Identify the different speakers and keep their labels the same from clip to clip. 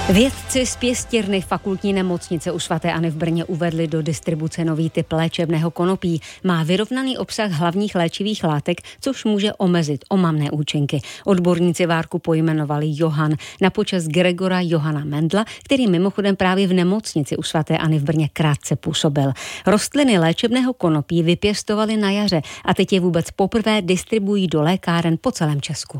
Speaker 1: Vědci z pěstírny fakultní nemocnice u svaté Anny v Brně uvedli do distribuce nový typ léčebného konopí. Má vyrovnaný obsah hlavních léčivých látek, což může omezit omamné účinky. Odborníci várku pojmenovali Johann na počest Gregora Johana Mendla, který mimochodem právě v nemocnici u svaté Anny v Brně krátce působil. Rostliny léčebného konopí vypěstovali na jaře a teď je vůbec poprvé distribuují do lékáren po celém Česku.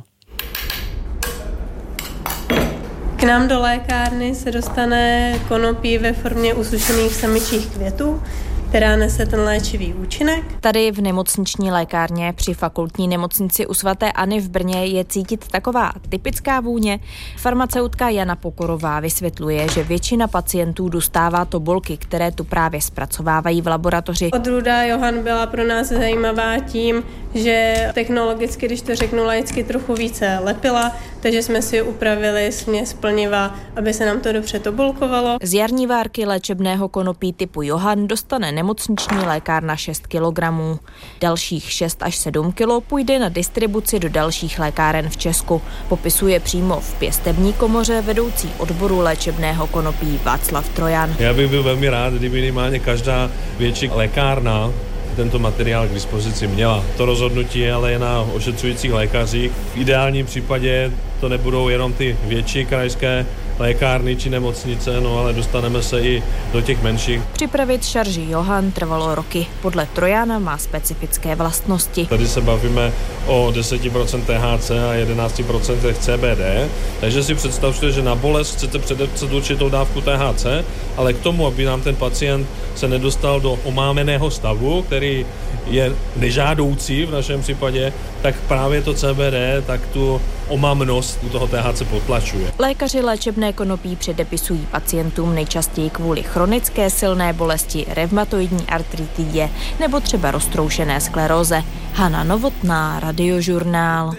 Speaker 2: K nám do lékárny se dostane konopí ve formě usušených samičích květů, která nese ten léčivý účinek.
Speaker 3: Tady v nemocniční lékárně při fakultní nemocnici u svaté Anny v Brně je cítit taková typická vůně. Farmaceutka Jana Pokorová vysvětluje, že většina pacientů dostává tobolky, které tu právě zpracovávají v laboratoři.
Speaker 2: Odrůda Johann byla pro nás zajímavá tím, že technologicky, když to řeknu laicky, trochu více lepila, takže jsme si upravili směs plniva, aby se nám to dobře tobolkovalo.
Speaker 3: Z jarní várky léčebného konopí typu Johann dostane nemocniční lékárna 6 kg. Dalších 6 až 7 kg půjde na distribuci do dalších lékáren v Česku. Popisuje přímo v pěstební komoře vedoucí odboru léčebného konopí Václav Trojan.
Speaker 4: Já bych byl velmi rád, kdyby minimálně každá větší lékárna tento materiál k dispozici měla. To rozhodnutí ale je na ošetřujících lékařích. V ideálním případě to nebudou jenom ty větší krajské lékárny či nemocnice, ale dostaneme se i do těch menších.
Speaker 3: Připravit šarži Johann trvalo roky. Podle Trojana má specifické vlastnosti.
Speaker 4: Tady se bavíme o 10% THC a 11% CBD, takže si představte, že na bolest chcete předepsat určitou dávku THC, ale k tomu, aby nám ten pacient se nedostal do omámeného stavu, který je nežádoucí v našem případě, tak právě to CBD tak tu omamnost u toho THC potlačuje.
Speaker 3: Lékaři léčebné konopí předepisují pacientům nejčastěji kvůli chronické silné bolesti, revmatoidní artritidě nebo třeba roztroušené skleróze. Hana Novotná, Radiožurnál.